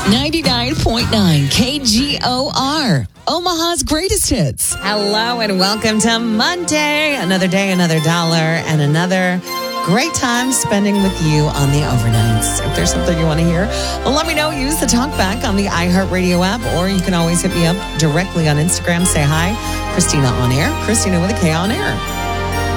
99.9 KGOR, Omaha's greatest hits. Hello and welcome to Monday. Another day, another dollar, and another great time spending with you on the overnights. If there's something you want to hear, well, let me know. Use the talkback on the iHeartRadio app, or you can always hit me up directly on Instagram. Say hi, Christina on air. Christina with a K on air.